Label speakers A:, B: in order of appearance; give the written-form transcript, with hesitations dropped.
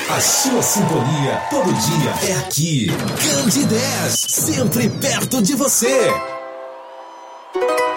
A: A sua sintonia todo dia é aqui. Candidez, sempre perto de você.